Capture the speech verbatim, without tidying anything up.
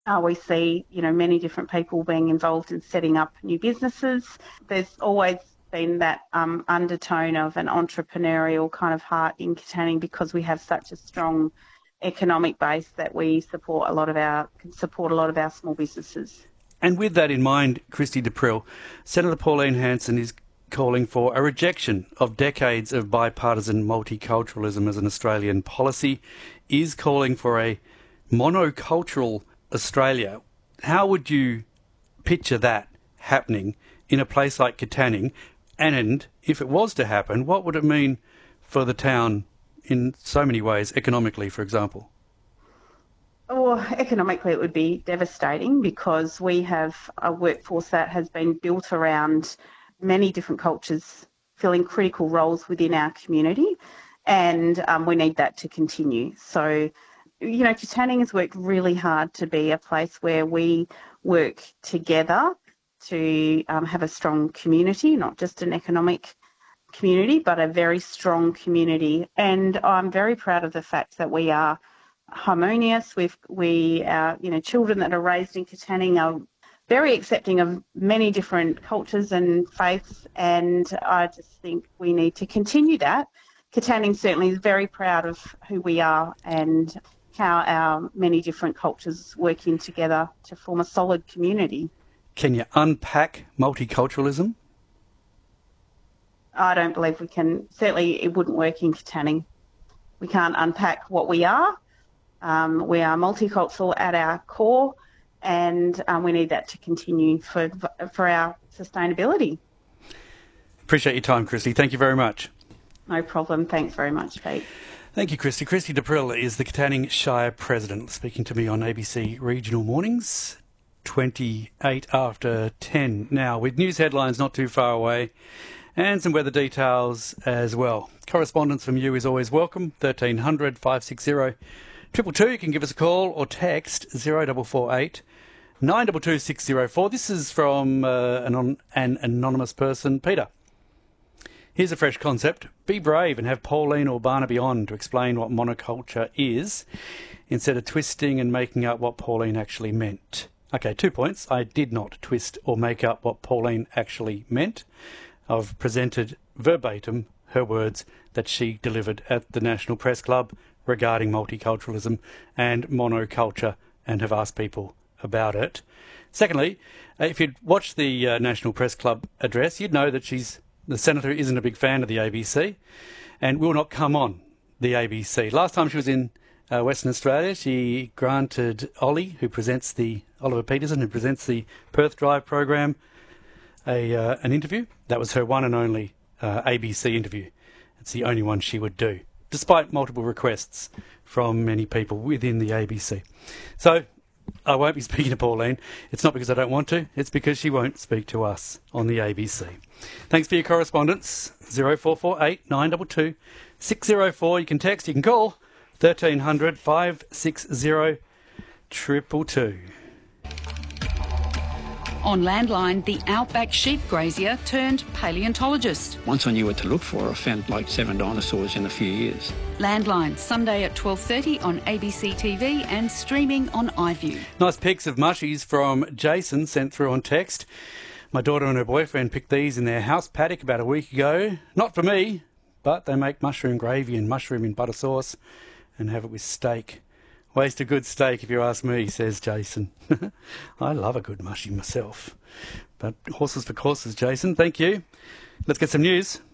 Uh, we see, you know, many different people being involved in setting up new businesses. There's always been that um, undertone of an entrepreneurial kind of heart in Katanning because we have such a strong economic base that we support a lot of our can support a lot of our small businesses. And with that in mind, Christy Daprill, Senator Pauline Hanson is calling for a rejection of decades of bipartisan multiculturalism as an Australian policy, is calling for a monocultural Australia. How would you picture that happening in a place like Katanning? And if it was to happen, what would it mean for the town in so many ways, economically, for example? Well, economically it would be devastating because we have a workforce that has been built around many different cultures filling critical roles within our community, and um, we need that to continue. So, you know, Katanning has worked really hard to be a place where we work together to um, have a strong community, not just an economic community, but a very strong community. And I'm very proud of the fact that we are harmonious. We've, we, our, you know, children that are raised in Katanning are very accepting of many different cultures and faiths, and I just think we need to continue that. Katanning certainly is very proud of who we are and how our many different cultures work in together to form a solid community. Can you unpack multiculturalism? I don't believe we can. Certainly it wouldn't work in Katanning. We can't unpack what we are. Um, we are multicultural at our core, and um, we need that to continue for for our sustainability. Appreciate your time, Christy. Thank you very much. No problem. Thanks very much, Pete. Thank you, Christy. Christy Daprill is the Katanning Shire President, speaking to me on A B C Regional Mornings, twenty-eight after ten. Now, with news headlines not too far away and some weather details as well. Correspondence from you is always welcome. thirteen hundred, five six zero, two two two. You can give us a call or text zero four four eight, nine two two, six zero four. This is from uh, an, an anonymous person. Peter. Here's a fresh concept. Be brave and have Pauline or Barnaby on to explain what monoculture is, instead of twisting and making up what Pauline actually meant. Okay, two points. I did not twist or make up what Pauline actually meant. I've presented verbatim her words that she delivered at the National Press Club regarding multiculturalism and monoculture, and have asked people about it. Secondly, if you'd watched the uh, National Press Club address, you'd know that she's the Senator isn't a big fan of the A B C and will not come on the A B C. Last time she was in uh, Western Australia, she granted Ollie, who presents the, Oliver Peterson, who presents the Perth Drive program, a uh, an interview. That was her one and only uh, A B C interview. It's the only one she would do, despite multiple requests from many people within the A B C. So I won't be speaking to Pauline. It's not because I don't want to, it's because she won't speak to us on the A B C. Thanks for your correspondence. zero four four eight, nine two two, six zero four. You can text, you can call thirteen hundred, five six zero, two two two. On Landline, the outback sheep grazier turned paleontologist. Once I knew what to look for, I found like seven dinosaurs in a few years. Landline, Sunday at twelve thirty on A B C T V and streaming on iView. Nice pics of mushies from Jason sent through on text. My daughter and her boyfriend picked these in their house paddock about a week ago. Not for me, but they make mushroom gravy and mushroom in butter sauce and have it with steak. Waste a good steak if you ask me, says Jason. I love a good mushy myself. But horses for courses, Jason. Thank you. Let's get some news.